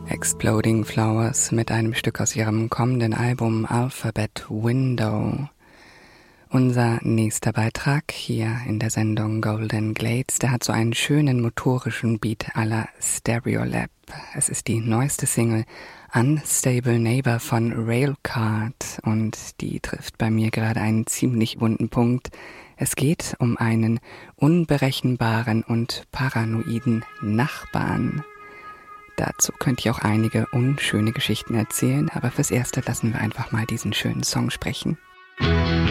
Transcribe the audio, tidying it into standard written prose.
Exploding Flowers mit einem Stück aus ihrem kommenden Album Alphabet Window. Unser nächster Beitrag hier in der Sendung Golden Glades, der hat so einen schönen motorischen Beat à la Stereolab. Es ist die neueste Single Unstable Neighbor von Railcard und die trifft bei mir gerade einen ziemlich wunden Punkt. Es geht um einen unberechenbaren und paranoiden Nachbarn. Dazu könnte ich auch einige unschöne Geschichten erzählen, aber fürs Erste lassen wir einfach mal diesen schönen Song sprechen.